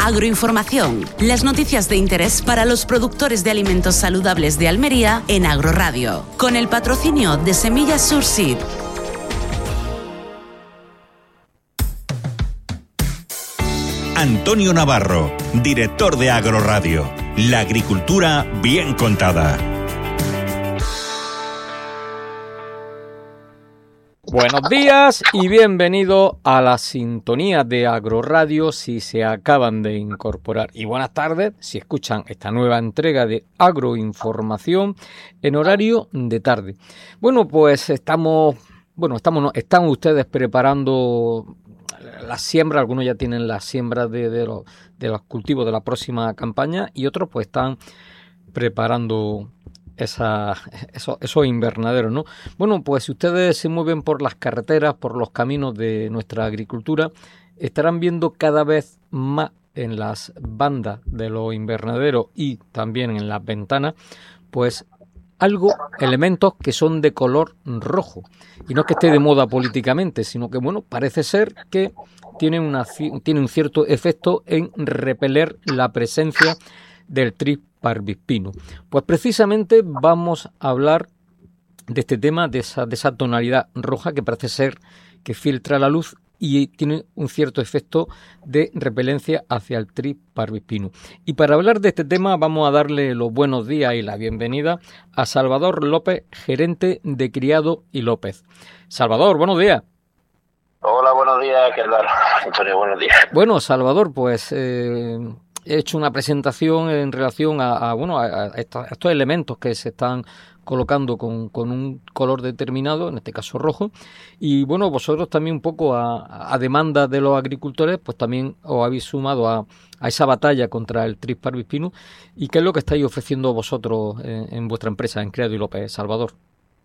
Agroinformación, las noticias de interés para los productores de alimentos saludables de Almería en Agroradio, con el patrocinio de Semillas Surseed. Antonio Navarro, director de Agroradio. La agricultura bien contada. Buenos días y bienvenido a la sintonía de Agroradio si se acaban de incorporar. Y buenas tardes si escuchan esta nueva entrega de Agroinformación en horario de tarde. Bueno, pues están ustedes preparando la siembra. Algunos ya tienen la siembra de los cultivos de la próxima campaña y otros pues están preparando esos invernaderos, ¿no? Bueno, pues si ustedes se mueven por las carreteras, por los caminos de nuestra agricultura, estarán viendo cada vez más en las bandas de los invernaderos y también en las ventanas, pues elementos que son de color rojo. Y no es que esté de moda políticamente, sino que, bueno, parece ser que tiene un cierto efecto en repeler la presencia del Trip parvispino. Pues precisamente vamos a hablar de este tema, de esa tonalidad roja que parece ser que filtra la luz y tiene un cierto efecto de repelencia hacia el Trip parvispino. Y para hablar de este tema vamos a darle los buenos días y la bienvenida a Salvador López, gerente de Criado y López. Salvador, buenos días. Hola, buenos días, ¿qué tal? Antonio, buenos días. Bueno, Salvador, pues he hecho una presentación en relación a estos elementos que se están colocando con un color determinado, en este caso rojo, y bueno, vosotros también un poco a demanda de los agricultores, pues también os habéis sumado a esa batalla contra el Trip parvispino. ¿Y qué es lo que estáis ofreciendo vosotros en vuestra empresa, en Criado y López, Salvador?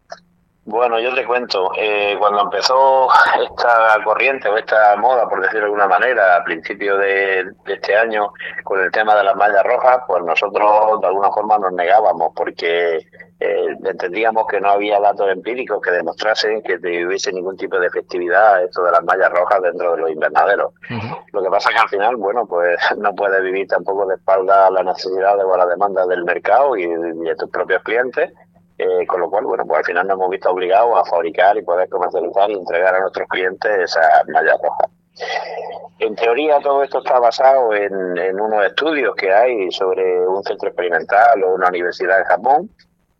Bueno, yo te cuento, cuando empezó esta corriente o esta moda, por decirlo de alguna manera, a principios de este año, con el tema de las mallas rojas, pues nosotros de alguna forma nos negábamos porque entendíamos que no había datos empíricos que demostrasen que hubiese ningún tipo de efectividad esto de las mallas rojas dentro de los invernaderos. Uh-huh. Lo que pasa es que al final, bueno, pues no puedes vivir tampoco de espalda a las necesidades o a la demanda del mercado y de tus propios clientes. Con lo cual, bueno, pues al final nos hemos visto obligados a fabricar y poder comercializar y entregar a nuestros clientes esas mallas rojas. En teoría todo esto está basado en unos estudios que hay sobre un centro experimental o una universidad en Japón,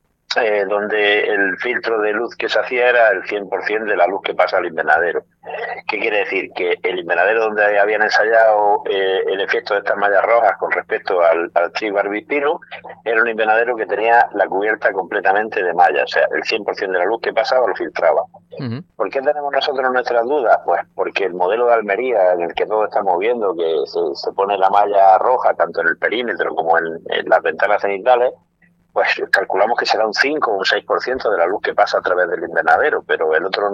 donde el filtro de luz que se hacía era el 100% de la luz que pasa al invernadero. ¿Qué quiere decir? Que el invernadero donde habían ensayado el efecto de estas mallas rojas con respecto al Trip parvispino era un invernadero que tenía la cubierta completamente de mallas, o sea, el 100% de la luz que pasaba lo filtraba. Uh-huh. ¿Por qué tenemos nosotros nuestras dudas? Pues porque el modelo de Almería, en el que todos estamos viendo que se pone la malla roja tanto en el perímetro como en las ventanas cenitales, pues calculamos que será un 5 o un 6% de la luz que pasa a través del invernadero, pero el otro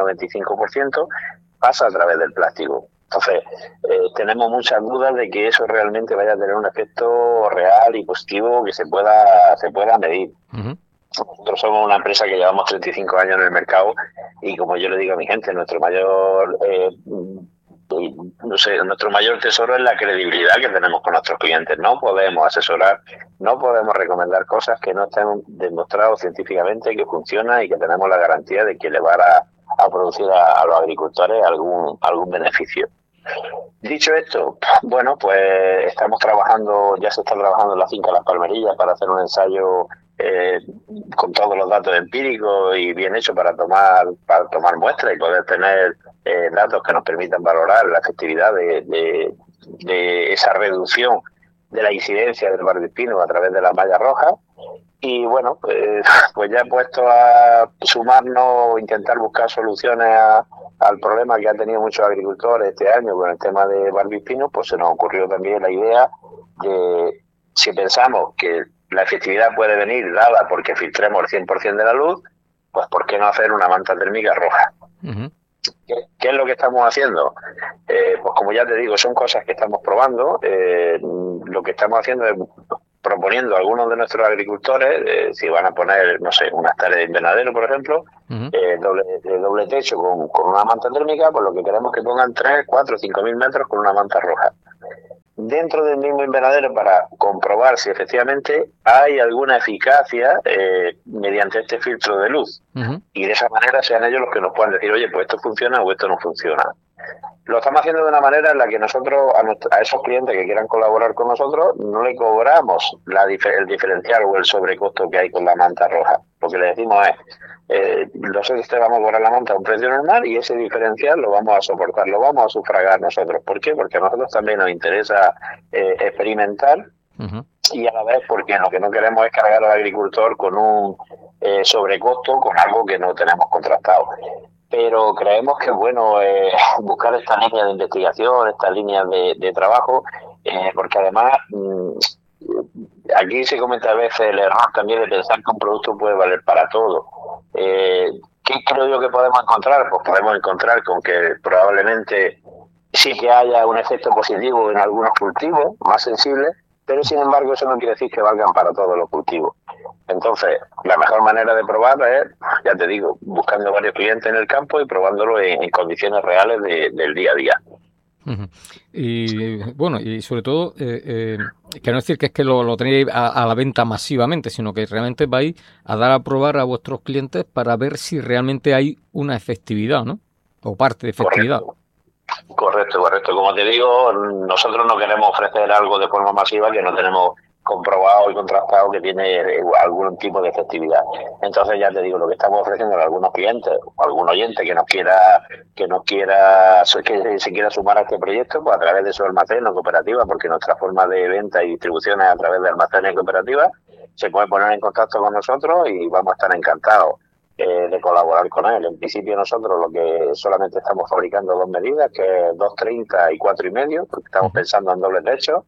90-95% pasa a través del plástico. Entonces, tenemos muchas dudas de que eso realmente vaya a tener un efecto real y positivo que se pueda medir. Uh-huh. Nosotros somos una empresa que llevamos 35 años en el mercado y, como yo le digo a mi gente, nuestro mayor tesoro es la credibilidad que tenemos con nuestros clientes. No podemos asesorar, no podemos recomendar cosas que no estén demostrados científicamente que funcionan y que tenemos la garantía de que le van a producir a los agricultores algún beneficio. Dicho esto, bueno, pues ya se está trabajando en la finca Las Palmerillas para hacer un ensayo con todos los datos empíricos y bien hecho para tomar muestras y poder tener datos que nos permitan valorar la efectividad de esa reducción de la incidencia del parvispino a través de la malla roja. Y bueno, pues ya he puesto a sumarnos o intentar buscar soluciones al problema que han tenido muchos agricultores este año con el tema de parvispino, pues se nos ocurrió también la idea de, si pensamos que la efectividad puede venir dada porque filtremos el 100% de la luz, pues ¿por qué no hacer una manta térmica roja? Uh-huh. ¿Qué es lo que estamos haciendo? Pues como ya te digo, son cosas que estamos probando. Lo que estamos haciendo es proponiendo a algunos de nuestros agricultores, si van a poner, no sé, unas hectáreas de invernadero, por ejemplo, uh-huh. doble techo con una manta térmica, pues lo que queremos es que pongan 3, 4, 5.000 metros con una manta roja. dentro del mismo invernadero para comprobar si efectivamente hay alguna eficacia mediante este filtro de luz. Y de esa manera sean ellos los que nos puedan decir, oye, pues esto funciona o esto no funciona. Lo estamos haciendo de una manera en la que nosotros, a esos clientes que quieran colaborar con nosotros, no le cobramos el diferencial o el sobrecosto que hay con la manta roja. Lo que le decimos es, nosotros te vamos a cobrar la manta a un precio normal y ese diferencial lo vamos a soportar, lo vamos a sufragar nosotros. ¿Por qué? Porque a nosotros también nos interesa experimentar y a la vez porque lo que no queremos es cargar al agricultor con un sobrecosto, con algo que no tenemos contrastado. Pero creemos que es bueno buscar esta línea de investigación, esta línea de trabajo, porque además aquí se comenta a veces el error también de pensar que un producto puede valer para todo. ¿Qué creo yo que podemos encontrar? Pues podemos encontrar con que probablemente sí que haya un efecto positivo en algunos cultivos más sensibles, pero sin embargo eso no quiere decir que valgan para todos los cultivos. Entonces, la mejor manera de probar es, ya te digo, buscando varios clientes en el campo y probándolo en condiciones reales del día a día. Y bueno, y sobre todo, que no es decir que es que lo tenéis a la venta masivamente, sino que realmente vais a dar a probar a vuestros clientes para ver si realmente hay una efectividad, ¿no? O parte de efectividad. Correcto. Como te digo, nosotros no queremos ofrecer algo de forma masiva que no tenemos comprobado y contrastado que tiene algún tipo de efectividad. Entonces ya te digo, lo que estamos ofreciendo a algunos clientes o algún oyente que se quiera sumar a este proyecto, pues a través de su almacén o cooperativa, porque nuestra forma de venta y distribución es a través de almacenes y cooperativas, se puede poner en contacto con nosotros y vamos a estar encantados de colaborar con él. En principio nosotros lo que solamente estamos fabricando 2 medidas, que es 2,30 y 4,5, porque estamos pensando en doble techo,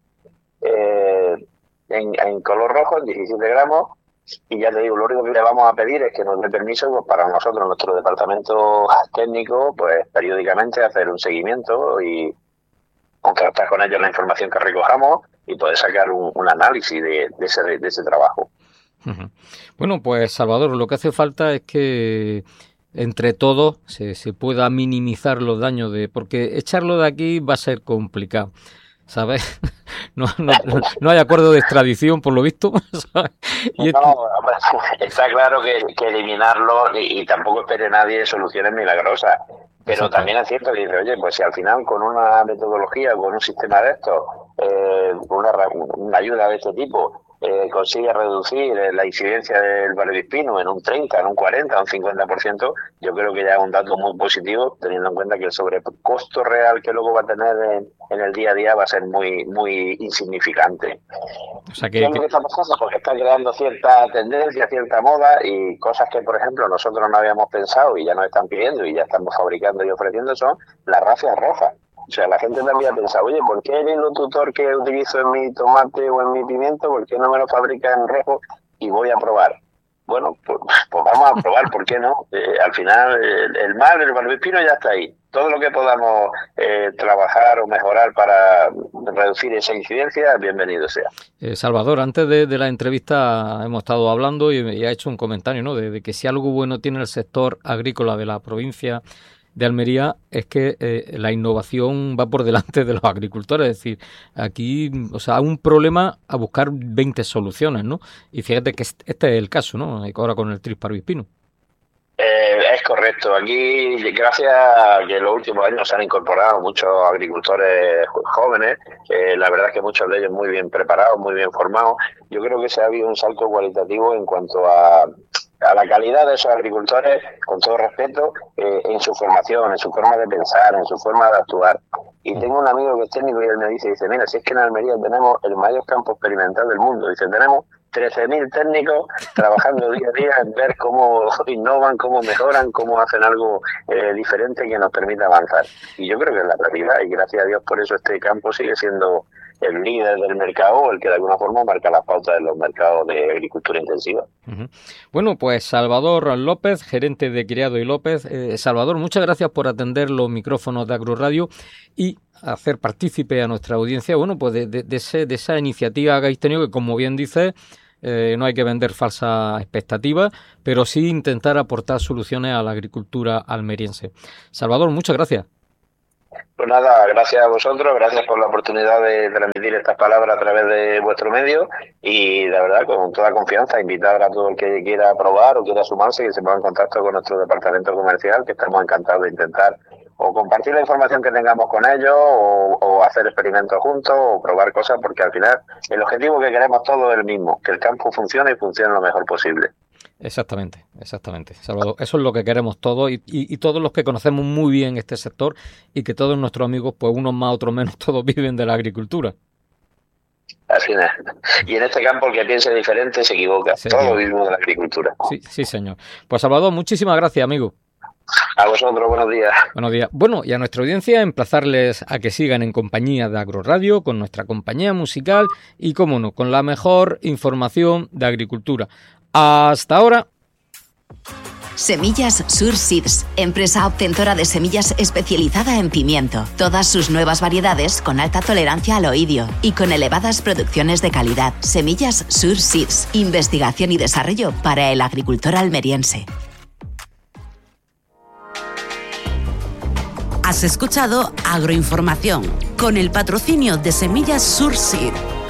en color rojo, en 17 gramos, y ya te digo, lo único que le vamos a pedir es que nos dé permiso, pues para nosotros, nuestro departamento técnico, pues periódicamente hacer un seguimiento y contrastar con ellos la información que recojamos y poder sacar un análisis de ese trabajo. Bueno, pues Salvador, lo que hace falta es que entre todos se pueda minimizar los daños, porque echarlo de aquí va a ser complicado, ¿sabes? No hay acuerdo de extradición, por lo visto, ¿sabes? Está claro que eliminarlo y tampoco espere nadie soluciones milagrosas. Pero exacto. También es cierto que dice, oye, pues si al final con una metodología, con un sistema de estos, una ayuda de este tipo, consigue reducir la incidencia del barbispino en un 30, en un 40, un 50%, yo creo que ya es un dato muy positivo, teniendo en cuenta que el sobrecosto real que luego va a tener en el día a día va a ser muy muy insignificante. O sea ¿Qué es lo que está pasando? Porque está creando cierta tendencia, cierta moda y cosas que, por ejemplo, nosotros no habíamos pensado y ya nos están pidiendo y ya estamos fabricando y ofreciendo son las rafias rojas. O sea, la gente también ha pensado, oye, ¿por qué el hilo tutor que utilizo en mi tomate o en mi pimiento, por qué no me lo fabrica en rojo y voy a probar? Bueno, pues vamos a probar, ¿por qué no? Al final, el barbispino ya está ahí. Todo lo que podamos trabajar o mejorar para reducir esa incidencia, bienvenido sea. Salvador, antes de la entrevista hemos estado hablando y ha hecho un comentario, ¿no? De que si algo bueno tiene el sector agrícola de la provincia de Almería es que la innovación va por delante de los agricultores, es decir, aquí, o sea, un problema a buscar 20 soluciones, ¿no? Y fíjate que este es el caso, ¿no? Ahora con el tris parvispino. Es correcto. Aquí, gracias a que en los últimos años se han incorporado muchos agricultores jóvenes, la verdad es que muchos de ellos muy bien preparados, muy bien formados. Yo creo que se ha habido un salto cualitativo en cuanto a la calidad de esos agricultores, con todo respeto, en su formación, en su forma de pensar, en su forma de actuar. Y tengo un amigo que es técnico y él me dice, mira, si es que en Almería tenemos el mayor campo experimental del mundo, dice, tenemos 13.000 técnicos trabajando día a día en ver cómo innovan, cómo mejoran, cómo hacen algo diferente que nos permita avanzar. Y yo creo que es la realidad y gracias a Dios por eso este campo sigue siendo el líder del mercado, el que de alguna forma marca las pautas de los mercados de agricultura intensiva. Bueno, pues Salvador López, gerente de Criado y López. Salvador, muchas gracias por atender los micrófonos de Agroradio y hacer partícipe a nuestra audiencia, bueno, pues de esa iniciativa que habéis tenido, que como bien dices, no hay que vender falsas expectativas, pero sí intentar aportar soluciones a la agricultura almeriense. Salvador, muchas gracias. Pues nada, gracias a vosotros, gracias por la oportunidad de transmitir estas palabras a través de vuestro medio y la verdad con toda confianza invitar a todo el que quiera probar o quiera sumarse que se ponga en contacto con nuestro departamento comercial, que estamos encantados de intentar o compartir la información que tengamos con ellos o hacer experimentos juntos o probar cosas, porque al final el objetivo que queremos todos es el mismo, que el campo funcione y funcione lo mejor posible. Exactamente. Salvador, eso es lo que queremos todos y todos los que conocemos muy bien este sector y que todos nuestros amigos, pues unos más, otros menos, todos viven de la agricultura. Así es. Y en este campo el que piense diferente se equivoca. Todos vivimos de la agricultura. Sí, señor. Pues Salvador, muchísimas gracias, amigo. A vosotros, buenos días. Buenos días. Bueno, y a nuestra audiencia emplazarles a que sigan en compañía de Agroradio, con nuestra compañía musical y, cómo no, con la mejor información de agricultura. Hasta ahora. Semillas Sur Seeds, empresa obtentora de semillas especializada en pimiento. Todas sus nuevas variedades con alta tolerancia al oidio y con elevadas producciones de calidad. Semillas Sur Seeds, investigación y desarrollo para el agricultor almeriense. Has escuchado Agroinformación con el patrocinio de Semillas Sur Seed.